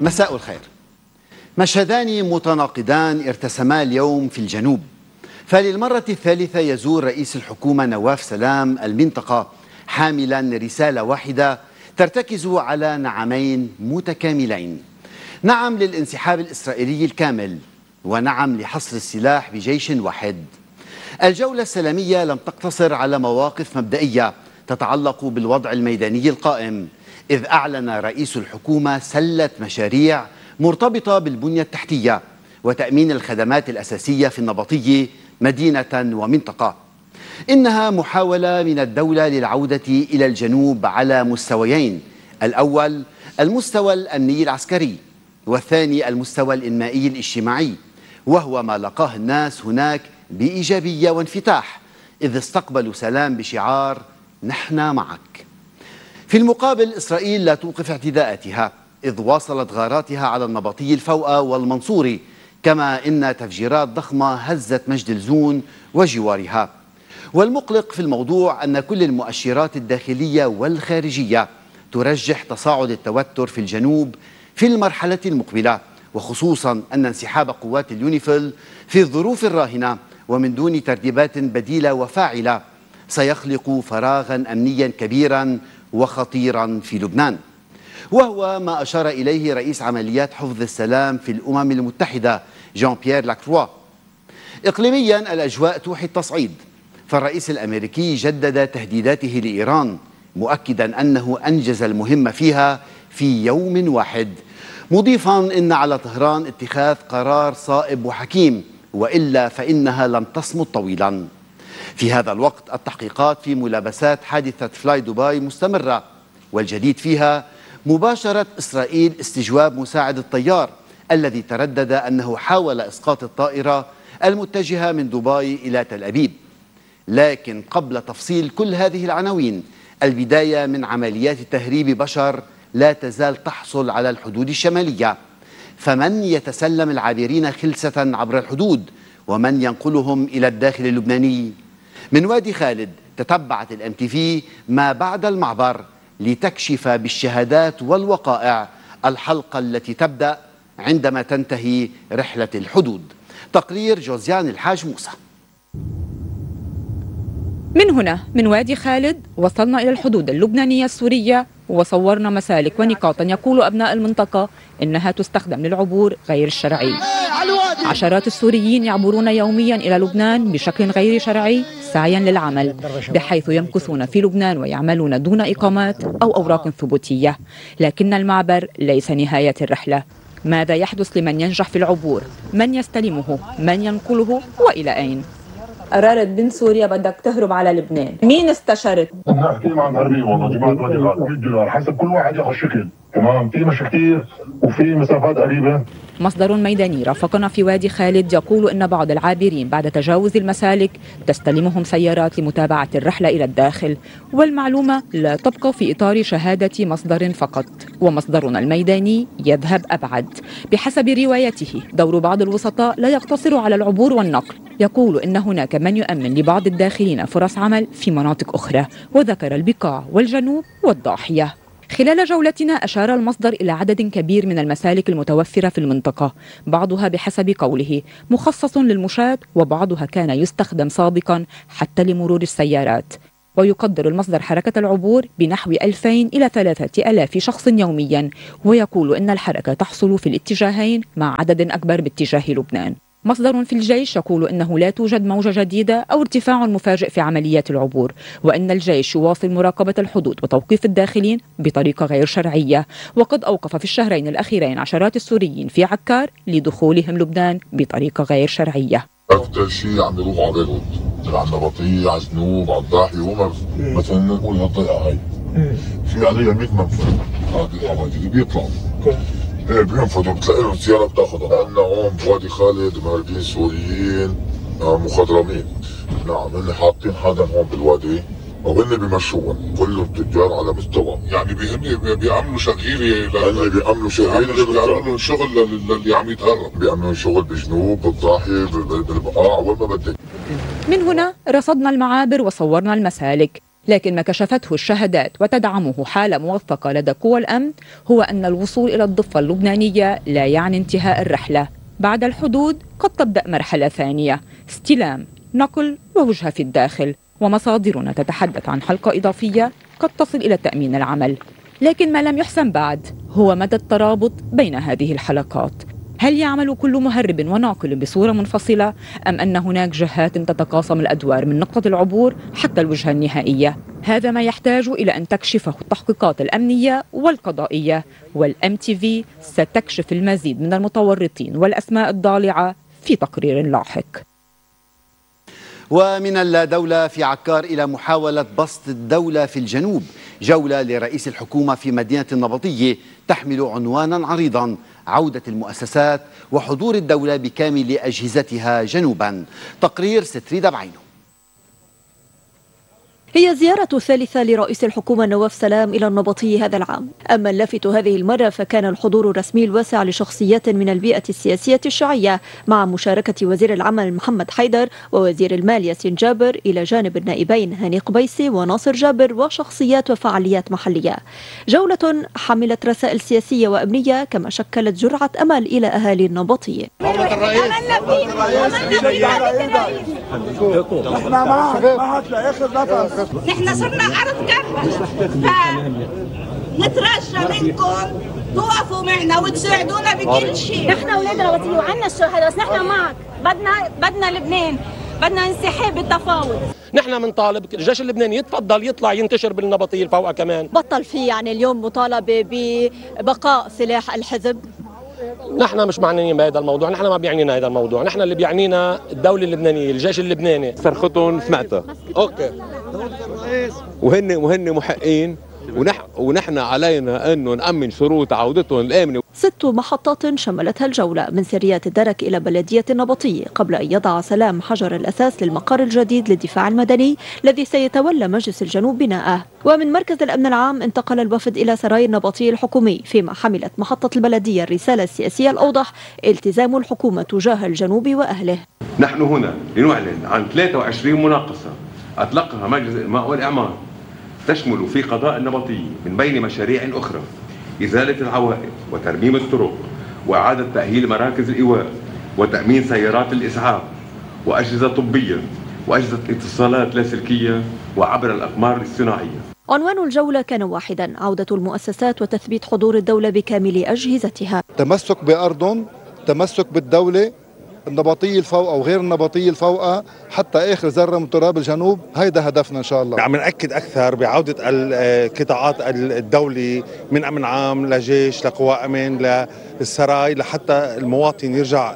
مساء الخير. مشهدان متناقضان ارتسما اليوم في الجنوب، فللمرة الثالثة يزور رئيس الحكومة نواف سلام المنطقة حاملا رسالة واحدة ترتكز على نعمين متكاملين: نعم للانسحاب الإسرائيلي الكامل، ونعم لحصر السلاح بجيش واحد. الجولة السلامية لم تقتصر على مواقف مبدئية تتعلق بالوضع الميداني القائم، إذ أعلن رئيس الحكومة سلة مشاريع مرتبطة بالبنية التحتية وتأمين الخدمات الأساسية في النبطية مدينة ومنطقة. إنها محاولة من الدولة للعودة إلى الجنوب على مستويين: الأول المستوى الأمني العسكري، والثاني المستوى الإنمائي الاجتماعي، وهو ما لقاه الناس هناك بإيجابية وانفتاح، إذ استقبلوا سلام بشعار نحن معك. في المقابل إسرائيل لا توقف اعتداءاتها، إذ واصلت غاراتها على النبطي الفوأة والمنصوري، كما إن تفجيرات ضخمة هزت مجد الزون وجوارها. والمقلق في الموضوع أن كل المؤشرات الداخلية والخارجية ترجح تصاعد التوتر في الجنوب في المرحلة المقبلة، وخصوصا أن انسحاب قوات اليونيفيل في الظروف الراهنة ومن دون ترتيبات بديلة وفاعلة سيخلق فراغا أمنيا كبيرا وخطيرا في لبنان، وهو ما أشار إليه رئيس عمليات حفظ السلام في الأمم المتحدة جان بيير لاكروا. إقليميا الأجواء توحي التصعيد، فالرئيس الأمريكي جدد تهديداته لإيران، مؤكدا أنه أنجز المهمة فيها في يوم واحد، مضيفا إن على طهران اتخاذ قرار صائب وحكيم، وإلا فإنها لن تصمد طويلا. في هذا الوقت التحقيقات في ملابسات حادثة فلاي دبي مستمرة، والجديد فيها مباشرة إسرائيل استجواب مساعد الطيار الذي تردد أنه حاول إسقاط الطائرة المتجهة من دبي إلى تل أبيب. لكن قبل تفصيل كل هذه العناوين، البداية من عمليات تهريب بشر لا تزال تحصل على الحدود الشمالية، فمن يتسلم العابرين خلسة عبر الحدود ومن ينقلهم إلى الداخل اللبناني؟ من وادي خالد تتبعت الMTV ما بعد المعبر لتكشف بالشهادات والوقائع الحلقة التي تبدأ عندما تنتهي رحلة الحدود. تقرير جوزيان الحاج موسى. من هنا من وادي خالد وصلنا إلى الحدود اللبنانية السورية، وصورنا مسالك ونقاطا يقول أبناء المنطقة إنها تستخدم للعبور غير الشرعي. عشرات السوريين يعبرون يوميا إلى لبنان بشكل غير شرعي سعيا للعمل، بحيث يمكثون في لبنان ويعملون دون إقامات أو أوراق ثبوتية. لكن المعبر ليس نهاية الرحلة. ماذا يحدث لمن ينجح في العبور؟ من يستلمه؟ من ينقله؟ وإلى أين؟ قررت بنت سوريا بدك تهرب على لبنان، مين استشرت؟ نحكي مع مهربين والله جماعة $100 حسب كل واحد ياخذ شكل، تمام؟ في مش كثير وفي مسافات قريبة. مصدر ميداني رافقنا في وادي خالد يقول إن بعض العابرين بعد تجاوز المسالك تستلمهم سيارات لمتابعة الرحلة إلى الداخل، والمعلومة لا تبقى في إطار شهادة مصدر فقط، ومصدرنا الميداني يذهب أبعد. بحسب روايته دور بعض الوسطاء لا يقتصر على العبور والنقل، يقول إن هناك من يؤمن لبعض الداخلين فرص عمل في مناطق أخرى، وذكر البقاع والجنوب والضاحية. خلال جولتنا أشار المصدر إلى عدد كبير من المسالك المتوفرة في المنطقة، بعضها بحسب قوله مخصص للمشاة، وبعضها كان يستخدم سابقا حتى لمرور السيارات. ويقدر المصدر حركة العبور بنحو 2000 إلى 3000 شخص يوميا، ويقول إن الحركة تحصل في الاتجاهين مع عدد أكبر باتجاه لبنان. مصدر في الجيش يقول إنه لا توجد موجة جديدة أو ارتفاع مفاجئ في عمليات العبور، وإن الجيش يواصل مراقبة الحدود وتوقيف الداخلين بطريقة غير شرعية، وقد أوقف في الشهرين الأخيرين عشرات السوريين في عكار لدخولهم لبنان بطريقة غير شرعية. أكثر شيء عم يروحوا على بيروت، على النبطية، على الجنوب، على الضاحية، ومرز مثلا نقول هالضيقة هاي في عليها 100 منفذ، هذه الحواجز اللي بيطلعوا بينفذوا، بتلاقي لهم سيارة بتاخذها. عندنا هون بوادي خالد مهربين سوريين مخضرمين، نعم هن حاطين حدا هون بالوادي وهن بمشروع كلهم تجار على مستوى، يعني بيعملوا شغيله، هن بيعملوا شغيله، بيعملوا شغل اللي عم يتهرب، بيعملوا شغل بالجنوب بالضاحيه بالبقاع وين ما بدك. من هنا رصدنا المعابر وصورنا المسالك. لكن ما كشفته الشهادات وتدعمه حالة موثقة لدى قوى الأمن هو أن الوصول إلى الضفة اللبنانية لا يعني انتهاء الرحلة. بعد الحدود قد تبدأ مرحلة ثانية، استلام، نقل ووجهة في الداخل، ومصادرنا تتحدث عن حلقة إضافية قد تصل إلى تأمين العمل. لكن ما لم يحسم بعد هو مدى الترابط بين هذه الحلقات. هل يعمل كل مهرب وناقل بصورة منفصلة أم أن هناك جهات تتقاسم الأدوار من نقطة العبور حتى الوجهة النهائية؟ هذا ما يحتاج إلى أن تكشفه التحقيقات الأمنية والقضائية، والMTV ستكشف المزيد من المتورطين والأسماء الضالعة في تقرير لاحق. ومن الدولة في عكار إلى محاولة بسط الدولة في الجنوب، جولة لرئيس الحكومة في مدينة النبطية تحمل عنوانا عريضا: عودة المؤسسات وحضور الدولة بكامل أجهزتها جنوبا. تقرير ستريد بعينه. هي الزيارة الثالثة لرئيس الحكومة نواف سلام إلى النبطية هذا العام، أما اللافت هذه المرة فكان الحضور الرسمي الواسع لشخصيات من البيئة السياسية الشيوعية مع مشاركة وزير العمل محمد حيدر ووزير المال ياسين جابر إلى جانب النائبين هاني قبيسي وناصر جابر وشخصيات وفعاليات محلية. جولة حملت رسائل سياسية وأمنية كما شكلت جرعة أمل إلى أهالي النبطية. نحن صرنا أرض كربة، فنترجى منكم توقفوا معنا وتساعدونا بكل شيء. نحن أولاد الوطنية وعنا الشهداء، بس نحن معك، بدنا لبنان، بدنا انسحاب بالتفاوض. نحن بنطالب الجيش اللبناني يتفضل يطلع ينتشر بالنبطية الفوقة كمان. بطل في يعني اليوم مطالبة ببقاء سلاح الحزب. نحن مش معنيين بهذا الموضوع، نحن ما بيعنينا هذا الموضوع، نحن اللي بيعنينا الدولة اللبنانية، الجيش اللبناني. صرختهم سمعتها. اوكي. وهن محقين، ونحن علينا انه نأمن شروط عودتهم الآمنة. 6 محطات شملتها الجولة من سريات الدرك إلى بلدية النبطية، قبل أن يضع سلام حجر الأساس للمقر الجديد للدفاع المدني الذي سيتولى مجلس الجنوب بناءه. ومن مركز الأمن العام انتقل الوفد إلى سراي النبطية الحكومي، فيما حملت محطة البلدية الرسالة السياسية الأوضح: التزام الحكومة تجاه الجنوب وأهله. نحن هنا لنعلن عن 23 مناقصة أطلقها مجلس الإنماء والإعمار، تشمل في قضاء النبطية من بين مشاريع أخرى إزالة العوائق وترميم الطرق وإعادة تأهيل مراكز الإيواء وتأمين سيارات الإسعاف وأجهزة طبية وأجهزة اتصالات لاسلكية وعبر الأقمار الصناعية. عنوان الجولة كان واحدا: عودة المؤسسات وتثبيت حضور الدولة بكامل أجهزتها. تمسك بأرضهم، تمسك بالدولة، النبطية الفوقة وغير النبطية الفوقة حتى آخر ذرة من تراب الجنوب. هيدا هدفنا إن شاء الله. عم نأكد أكثر بعودة القطاعات الدولي من أمن عام لجيش لقوى أمن للسراي، لحتى المواطن يرجع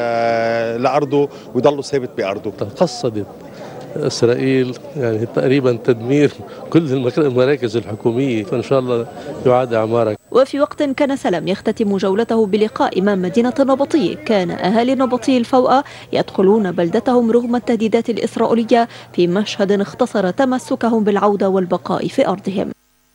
لأرضه ويضل ثابت بأرضه. قصدت إسرائيل يعني تقريبا تدمير كل المراكز الحكومية، فإن شاء الله يعاد إعمارها. وفي وقت كان سلام يختتم جولته بلقاء إمام مدينة النبطية، كان أهالي النبطية الفوقة يدخلون بلدتهم رغم التهديدات الإسرائيلية في مشهد اختصر تمسكهم بالعودة والبقاء في أرضهم.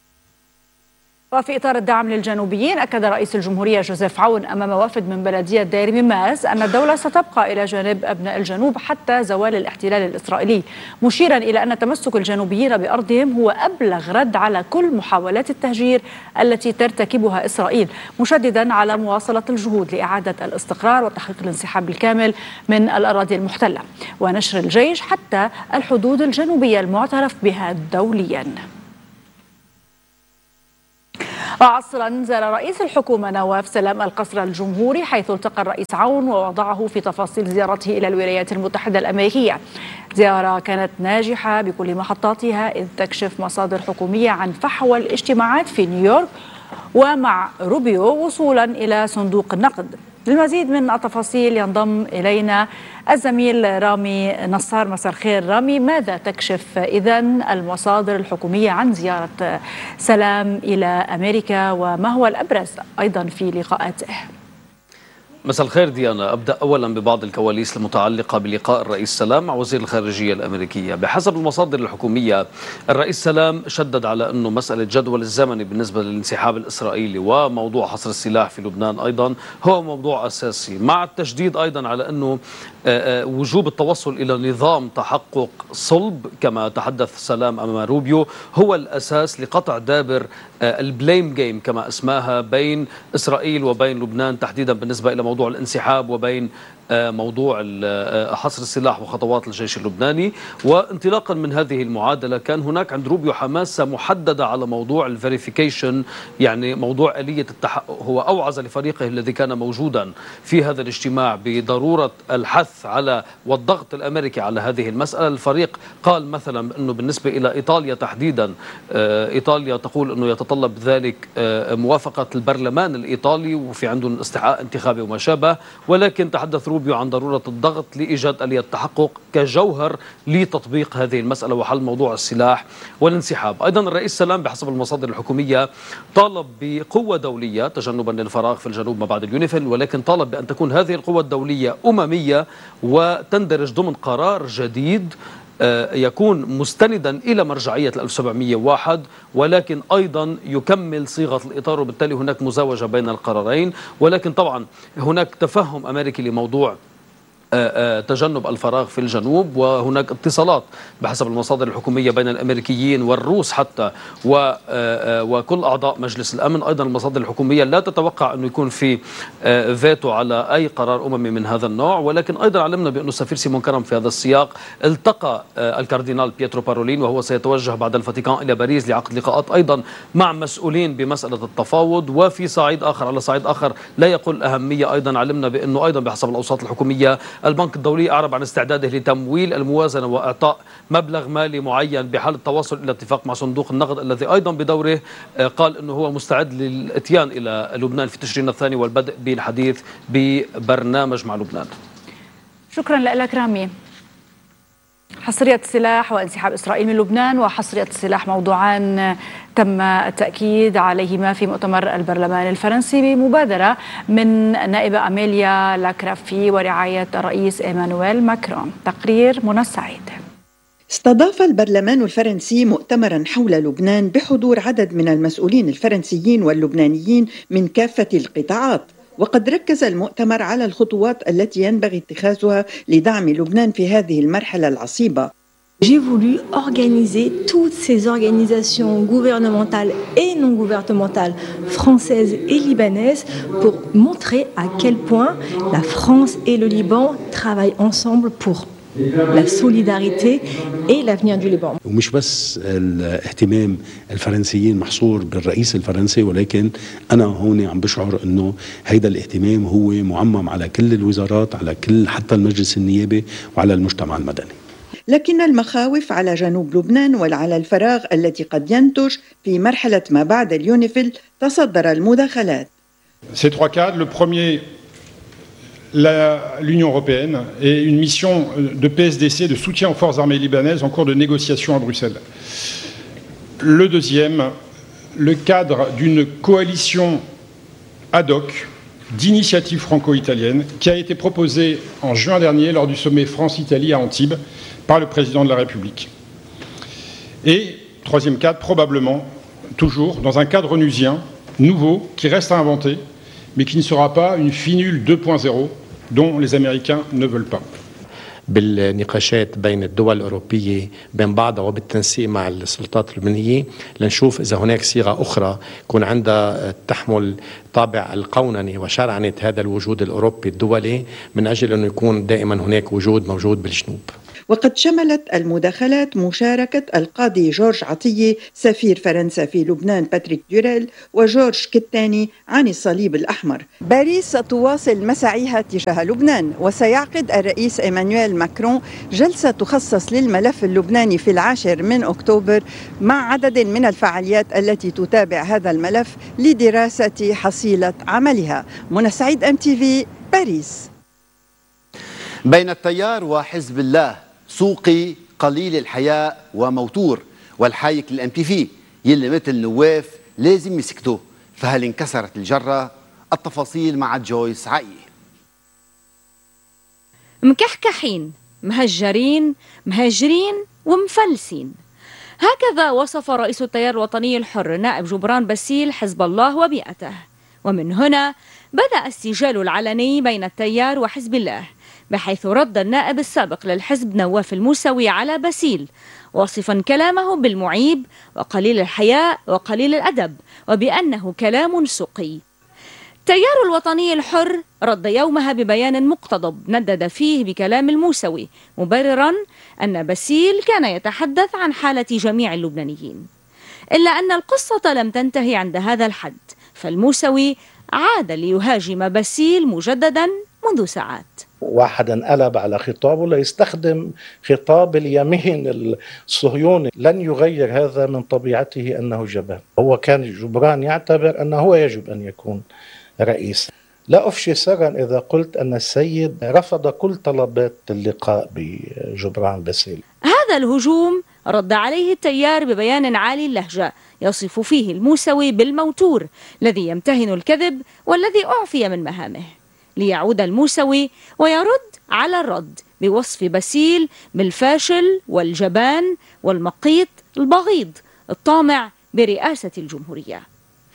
وفي إطار الدعم للجنوبيين، أكد رئيس الجمهورية جوزيف عون أمام وافد من بلدية دير مماس أن الدولة ستبقى إلى جانب أبناء الجنوب حتى زوال الاحتلال الإسرائيلي، مشيرا إلى أن تمسك الجنوبيين بأرضهم هو أبلغ رد على كل محاولات التهجير التي ترتكبها إسرائيل، مشددا على مواصلة الجهود لإعادة الاستقرار وتحقيق الانسحاب الكامل من الأراضي المحتلة ونشر الجيش حتى الحدود الجنوبية المعترف بها دوليا. وعصرا زار رئيس الحكومة نواف سلام القصر الجمهوري، حيث التقى الرئيس عون ووضعه في تفاصيل زيارته إلى الولايات المتحدة الأمريكية. زيارة كانت ناجحة بكل محطاتها، إذ تكشف مصادر حكومية عن فحوى الاجتماعات في نيويورك ومع روبيو وصولا إلى صندوق النقد. للمزيد من التفاصيل ينضم إلينا الزميل رامي نصار. مساء الخير رامي، ماذا تكشف إذن المصادر الحكومية عن زيارة سلام إلى أمريكا، وما هو الأبرز أيضا في لقاءاته؟ مساء الخير ديانا. أبدأ أولا ببعض الكواليس المتعلقة بلقاء الرئيس سلام مع وزير الخارجية الأمريكية. بحسب المصادر الحكومية الرئيس سلام شدد على أنه مسألة جدول الزمني بالنسبة للانسحاب الإسرائيلي وموضوع حصر السلاح في لبنان أيضا هو موضوع أساسي، مع التشديد أيضا على أنه وجوب التوصل إلى نظام تحقق صلب كما تحدث سلام أمام روبيو هو الأساس لقطع دابر البليم جيم كما اسماها بين إسرائيل وبين لبنان، تحديدا بالنسبة إلى موضوع الانسحاب وبين موضوع حصر السلاح وخطوات الجيش اللبناني. وانطلاقا من هذه المعادلة كان هناك عند روبيو حماسة محددة على موضوع الفيريفيكيشن، يعني موضوع آلية التحقق. هو أوعز لفريقه الذي كان موجودا في هذا الاجتماع بضرورة الحث على والضغط الأمريكي على هذه المسألة. الفريق قال مثلا أنه بالنسبة إلى إيطاليا تحديدا، إيطاليا تقول أنه يتطلب ذلك موافقة البرلمان الإيطالي وفي عندهم استحقاق انتخابي وما شابه، ولكن تحدث روبيو عن ضرورة الضغط لإيجاد آلية تحقق كجوهر لتطبيق هذه المسألة وحل موضوع السلاح والانسحاب. أيضا الرئيس سلام بحسب المصادر الحكومية طالب بقوة دولية تجنبا للفراغ في الجنوب ما بعد اليونيفيل، ولكن طالب بأن تكون هذه القوة الدولية أممية وتندرج ضمن قرار جديد يكون مستندا إلى مرجعية 1701، ولكن أيضا يكمل صيغة الإطار، وبالتالي هناك مزاوجة بين القرارين. ولكن طبعا هناك تفهم أمريكي لموضوع تجنب الفراغ في الجنوب، وهناك اتصالات بحسب المصادر الحكومية بين الأمريكيين والروس حتى وكل أعضاء مجلس الأمن. أيضا المصادر الحكومية لا تتوقع أنه يكون في فيتو على أي قرار أممي من هذا النوع. ولكن أيضا علمنا بأنه السفير سيمون كرم في هذا السياق التقى الكاردينال بيترو بارولين، وهو سيتوجه بعد الفاتيكان إلى باريس لعقد لقاءات أيضا مع مسؤولين بمسألة التفاوض. وفي صعيد آخر على صعيد آخر لا يقل أهمية، أيضا علمنا بأنه أيضا بحسب الأوساط الحكومية البنك الدولي أعرب عن استعداده لتمويل الموازنة وإعطاء مبلغ مالي معين بحال التوصل إلى اتفاق مع صندوق النقد الذي أيضا بدوره قال أنه هو مستعد للإتيان إلى لبنان في تشرين الثاني والبدء بالحديث ببرنامج مع لبنان. شكرا لك رامي. حصرية السلاح وانسحاب إسرائيل من لبنان وحصرية السلاح موضوعان تم التأكيد عليهما في مؤتمر البرلمان الفرنسي بمبادرة من النائبة أميليا لاكرافي ورعاية الرئيس إيمانويل ماكرون. تقرير منى السعيد. استضاف البرلمان الفرنسي مؤتمرا حول لبنان بحضور عدد من المسؤولين الفرنسيين واللبنانيين من كافة القطاعات، وقد ركز المؤتمر على الخطوات التي ينبغي اتخاذها لدعم لبنان في هذه المرحلة العصيبة. J'ai voulu organiser toutes ces organisations gouvernementales et non gouvernementales françaises et libanaises pour montrer à quel point la France et le Liban travaillent ensemble pour la solidarité et l'avenir du Liban. ومش بس الاهتمام الفرنسيين محصور بالرئيس الفرنسي، ولكن أنا هون عم بشعر أنه هيدا الاهتمام هو معمم على كل الوزارات، على كل حتى المجلس النيابي وعلى المجتمع المدني. لكن المخاوف على جنوب لبنان وعلى الفراغ التي قد ينتج في مرحلة ما بعد اليونيفيل تصدر المداخلات. Ces trois cadres, le premier, l'Union européenne et une mission de PSDC de soutien aux forces armées libanaises en cours de négociation à Bruxelles. Le deuxième, le cadre d'une coalition ad hoc d'initiative franco-italienne qui a été proposée en juin dernier lors du sommet France-Italie à Antibes par le président de la République. Et troisième cadre, probablement toujours dans un cadre onusien nouveau qui reste à inventer, mais qui ne sera pas une finule 2.0 dont les Américains ne veulent pas. بالنقاشات بين الدول الأوروبية بين بعضها وبالتنسيق مع السلطات اللبنانية لنشوف إذا هناك صيغة أخرى يكون عندها تحمل طابع القوننة وشرعنة هذا الوجود الأوروبي الدولي من أجل أنه يكون دائما هناك وجود موجود بالجنوب. وقد شملت المداخلات مشاركة القاضي جورج عطية سفير فرنسا في لبنان باتريك دوريل وجورج كتاني عن الصليب الأحمر. باريس ستواصل مساعيها تجاه لبنان، وسيعقد الرئيس إيمانويل ماكرون جلسة تخصص للملف اللبناني في 10 من أكتوبر مع عدد من الفعاليات التي تتابع هذا الملف لدراسة حصيلة عملها. منى سعيد MTV باريس. بين التيار وحزب الله سوقي قليل الحياء وموتور، والحايك للMPV يلي مثل نواف لازم يسكتوا، فهل انكسرت الجرة؟ التفاصيل مع جويس عقي. مكحكحين، مهجرين، مهاجرين ومفلسين. هكذا وصف رئيس التيار الوطني الحر نائب جبران باسيل حزب الله وبيئته. ومن هنا بدأ السجال العلني بين التيار وحزب الله، بحيث رد النائب السابق للحزب نواف الموسوي على باسيل واصفا كلامه بالمعيب وقليل الحياء وقليل الأدب، وبأنه كلام سقي. التيار الوطني الحر رد يومها ببيان مقتضب ندد فيه بكلام الموسوي، مبررا أن باسيل كان يتحدث عن حالة جميع اللبنانيين. إلا أن القصة لم تنتهي عند هذا الحد، فالموسوي عاد ليهاجم باسيل مجددا منذ ساعات. واحد انقلب على خطابه ليستخدم خطاب اليمين الصهيوني. لن يغير هذا من طبيعته أنه جبان. هو كان جبران يعتبر أنه هو يجب أن يكون رئيس. لا أفشي سرا إذا قلت أن السيد رفض كل طلبات اللقاء بجبران باسيل. هذا الهجوم رد عليه التيار ببيان عالي اللهجة يصف فيه الموسوي بالموتور الذي يمتهن الكذب والذي أعفي من مهامه، ليعود الموسوي ويرد على الرد بوصف باسيل بالفاشل والجبان والمقيت البغيض الطامع برئاسة الجمهورية.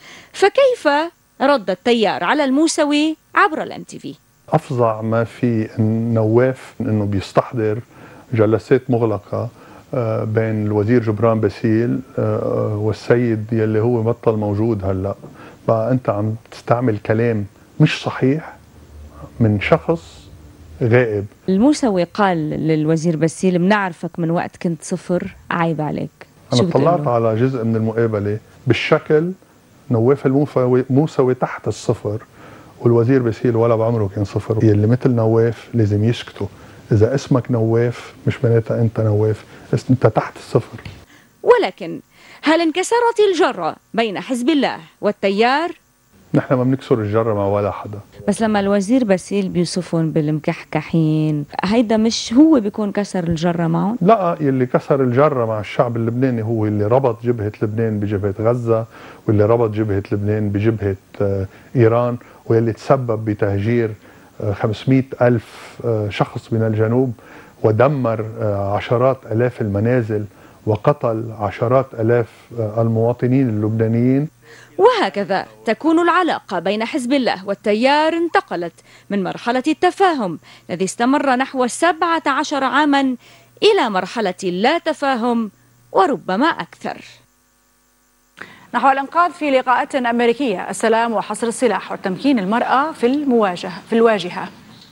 فكيف رد التيار على الموسوي عبر الMTV؟ أفظع ما في نواف أنه بيستحضر جلسات مغلقة بين الوزير جبران باسيل والسيد يلي هو بطل موجود هلأ. فأنت عم تستعمل كلام مش صحيح من شخص غائب. الموسوي قال للوزير باسيل بنعرفك من وقت كنت صفر، عيب عليك. أنا طلعت على جزء من المقابلة بالشكل نواف الموسوي تحت الصفر، والوزير باسيل ولا بعمره كان صفر. يلي مثل نواف لازم يسكتوا. إذا اسمك نواف مش معناتها أنت نواف، أنت تحت الصفر. ولكن هل انكسرت الجرة بين حزب الله والتيار؟ نحن ما بنكسر الجرة مع ولا حدا. بس لما الوزير باسيل بيوصفون بالمكحكحين، هيدا مش هو بيكون كسر الجرة معهم؟ لا، يلي كسر الجرة مع الشعب اللبناني هو اللي ربط جبهة لبنان بجبهة غزة، واللي ربط جبهة لبنان بجبهة إيران، واللي تسبب بتهجير 500,000 شخص من الجنوب، ودمر عشرات آلاف المنازل، وقتل عشرات آلاف المواطنين اللبنانيين. وهكذا تكون العلاقة بين حزب الله والتيار انتقلت من مرحلة التفاهم الذي استمر نحو 17 عاما إلى مرحلة لا تفاهم وربما أكثر. نحو الإنقاذ في لقاءات أمريكية، السلام وحصر السلاح وتمكين المرأة في الواجهة.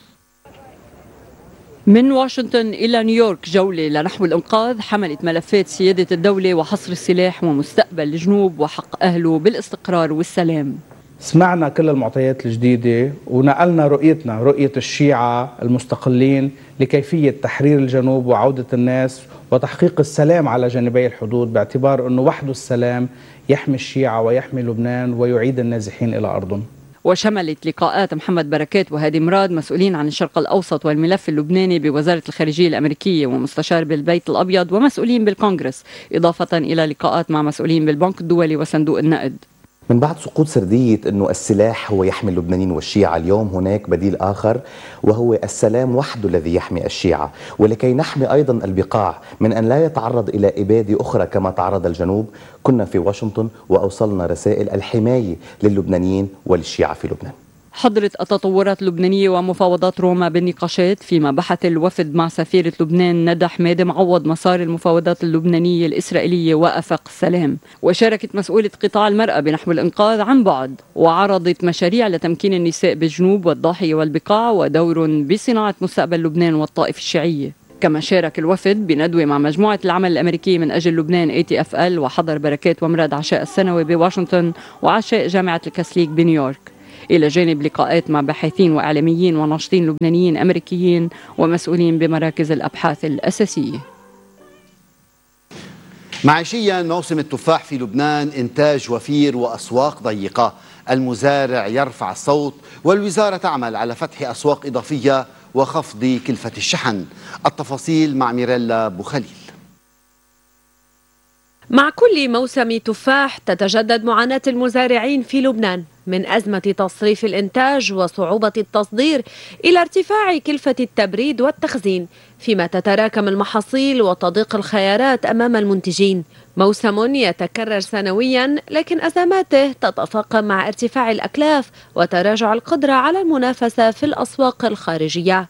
من واشنطن إلى نيويورك جولة لنحو الإنقاذ حملت ملفات سيادة الدولة وحصر السلاح ومستقبل الجنوب وحق أهله بالاستقرار والسلام. سمعنا كل المعطيات الجديدة ونقلنا رؤيتنا، رؤية الشيعة المستقلين لكيفية تحرير الجنوب وعودة الناس وتحقيق السلام على جانبي الحدود، باعتبار أنه وحده السلام يحمي الشيعة ويحمي لبنان ويعيد النازحين إلى أرضهم. وشملت لقاءات محمد بركات وهادي مراد مسؤولين عن الشرق الأوسط والملف اللبناني بوزارة الخارجية الأمريكية ومستشار بالبيت الأبيض ومسؤولين بالكونغرس، إضافة إلى لقاءات مع مسؤولين بالبنك الدولي وصندوق النقد. من بعد سقوط سردية أنه السلاح هو يحمي اللبنانيين والشيعة، اليوم هناك بديل آخر وهو السلام وحده الذي يحمي الشيعة، ولكي نحمي أيضا البقاع من أن لا يتعرض إلى إبادة أخرى كما تعرض الجنوب، كنا في واشنطن وأوصلنا رسائل الحماية للبنانيين وللشيعة في لبنان. حضرت التطورات اللبنانية ومفاوضات روما بالنقاشات، فيما بحث الوفد مع سفيرة لبنان ندى حمادي معوض مسار المفاوضات اللبنانية الإسرائيلية وآفاق السلام. وشاركت مسؤولة قطاع المرأة بنحو الإنقاذ عن بعد، وعرضت مشاريع لتمكين النساء بالجنوب والضاحية والبقاع ودور بصناعة مستقبل لبنان والطائفة الشيعية. كما شارك الوفد بندوة مع مجموعة العمل الأمريكية من أجل لبنان ATFL، وحضر بركات ومراد عشاء السنوي بواشنطن وعشاء جامعة الكاثوليك بنيويورك، إلى جانب لقاءات مع باحثين وإعلاميين وناشطين لبنانيين أمريكيين ومسؤولين بمراكز الأبحاث الأساسية. معيشيا، موسم التفاح في لبنان إنتاج وفير وأسواق ضيقة، المزارع يرفع الصوت والوزارة تعمل على فتح أسواق إضافية وخفض كلفة الشحن. التفاصيل مع ميريلا بوخليل. مع كل موسم تفاح تتجدد معاناة المزارعين في لبنان، من أزمة تصريف الإنتاج وصعوبة التصدير إلى ارتفاع كلفة التبريد والتخزين، فيما تتراكم المحاصيل وتضيق الخيارات أمام المنتجين. موسم يتكرر سنويا، لكن أزماته تتفاقم مع ارتفاع الأكلاف وتراجع القدرة على المنافسة في الأسواق الخارجية.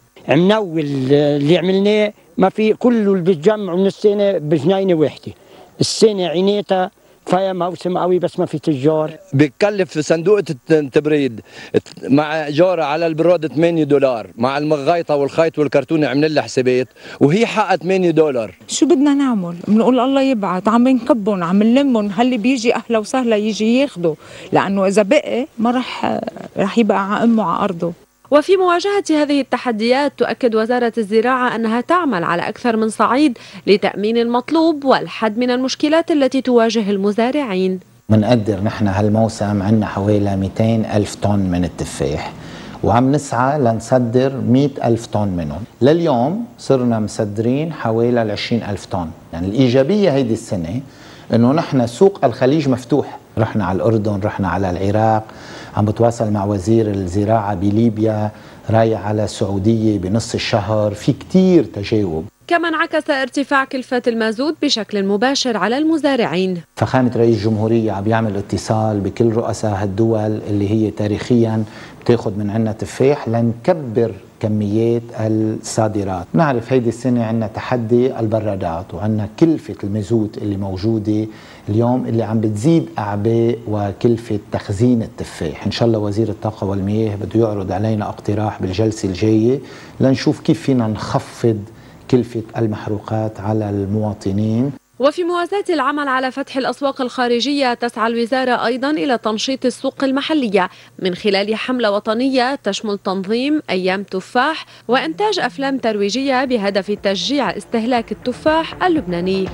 اللي عملناه ما في كله اللي بيتجمعوا من السنة بجنينة واحدة، السنة عينيتها فيها موسم قوي بس ما في تجار. بيكلف صندوق التبريد مع إجارة على البراد $8 مع المغايطة والخيط والكرتونة عملنا لها حسابات وهي حقها $8. شو بدنا نعمل؟ بنقول الله يبعت، عم نكبهم عم نلمهم، هاللي بيجي أهلا وسهلا يجي ياخده، لأنه إذا بقي ما رح يبقى على أمه على أرضه. وفي مواجهة هذه التحديات تؤكد وزارة الزراعة أنها تعمل على أكثر من صعيد لتأمين المطلوب والحد من المشكلات التي تواجه المزارعين. منقدر نحن هالموسم عندنا حوالي 200,000 طن من التفاح، وعم نسعى لنصدر 100,000 طن منهم. لليوم صرنا مصدرين حوالي 20,000 طن. يعني الإيجابية هيدي السنة أنه نحن سوق الخليج مفتوح، رحنا على الأردن، رحنا على العراق، عم بتواصل مع وزير الزراعة بليبيا، رايح على السعودية بنص الشهر، في كتير تجاوب. كما انعكس ارتفاع كلفة المازوت بشكل مباشر على المزارعين. فخامة رئيس الجمهورية عم يعمل اتصال بكل رؤساء الدول اللي هي تاريخيا بتاخد من عنا تفاح لنكبر كميات الصادرات. نعرف هيدي السنة عنا تحدي البرادات وعنا كلفة المازوت اللي موجودة اليوم اللي عم بتزيد أعباء وكلفة تخزين التفاح. إن شاء الله وزير الطاقة والمياه بده يعرض علينا اقتراح بالجلسة الجاية لنشوف كيف فينا نخفض كلفة المحروقات على المواطنين. وفي موازاة العمل على فتح الأسواق الخارجية، تسعى الوزارة أيضا إلى تنشيط السوق المحلية من خلال حملة وطنية تشمل تنظيم أيام تفاح وإنتاج أفلام ترويجية بهدف تشجيع استهلاك التفاح اللبناني.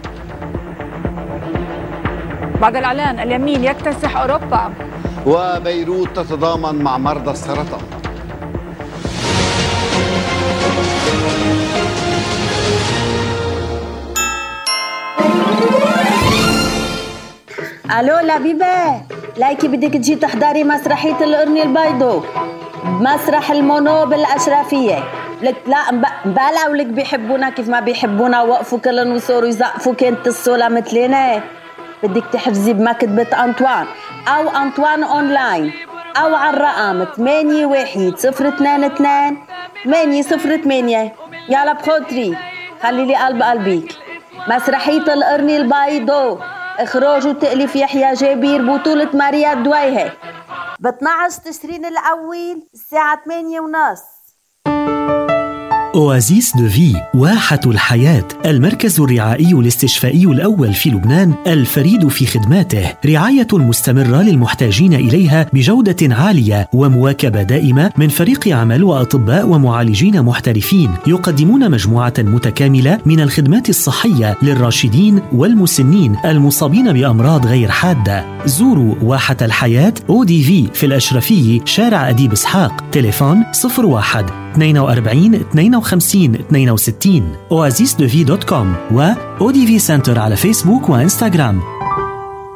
بعد الإعلان اليمين يكتسح أوروبا، وبيروت تتضامن مع مرضى السرطان. الو لبيبه، لايكي بدك تجي تحضري مسرحيه القرن البيضاء بمسرح المونو بالاشرفيه. لك لا مبالغ ولك بيحبونا كيف ما بيحبونا، وقفوا كلن وصوروا يزقفوا كانت الصوله مثلنا. بدك تحفزي بمكتبه انطوان او انطوان اونلاين او على الرقم 81 022 808. يلا بخاطري خلي لي قلب قلبك. مسرحيه القرن البيضاء، إخراج وتأليف يحيى جابير، بطولة ماريا الدويهة، ب 12 تشرين الأول الساعة 8:30. أوازيس دو في، واحة الحياة، المركز الرعائي الاستشفائي الأول في لبنان الفريد في خدماته، رعاية مستمرة للمحتاجين إليها بجودة عالية ومواكبة دائمة من فريق عمل وأطباء ومعالجين محترفين يقدمون مجموعة متكاملة من الخدمات الصحية للراشدين والمسنين المصابين بأمراض غير حادة. زوروا واحة الحياة ODV في الأشرفية، شارع أديب إسحاق، تليفون 01 42 52 62. oasisdevi.com و ODV سنتر على فيسبوك وإنستغرام.